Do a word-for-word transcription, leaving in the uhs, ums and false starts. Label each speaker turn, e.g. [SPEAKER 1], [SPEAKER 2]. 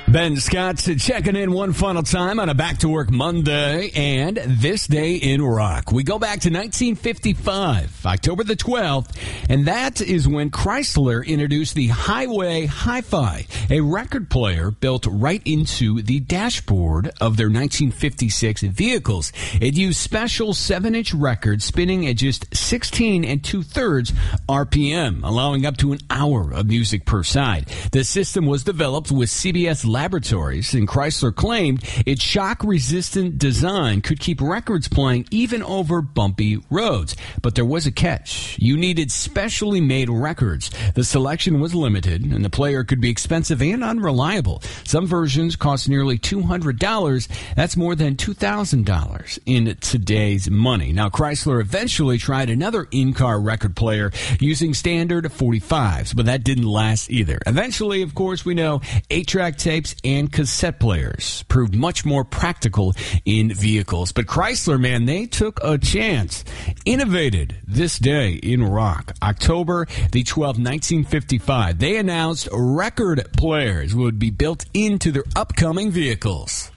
[SPEAKER 1] Ben Scott checking in one final time on a back-to-work Monday and this day in rock. We go back to nineteen fifty-five, October the twelfth, and that is when Chrysler introduced the Highway Hi-Fi, a record player built right into the dashboard of their nineteen fifty-six vehicles. It used special seven-inch records spinning at just sixteen and two-thirds R P M, allowing up to an hour of music per side. The system was developed with C B S Laboratories, and Chrysler claimed its shock-resistant design could keep records playing even over bumpy roads. But there was a catch. You needed specially made records. The selection was limited, and the player could be expensive and unreliable. Some versions cost nearly two hundred dollars. That's more than two thousand dollars in today's money. Now, Chrysler eventually tried another in-car record player using standard forty-fives, but that didn't last either. Eventually, of course, we know eight-track tapes and cassette players proved much more practical in vehicles. But Chrysler, man, they took a chance. Innovated this day in rock, October the twelfth, nineteen fifty-five. They announced record players would be built into their upcoming vehicles.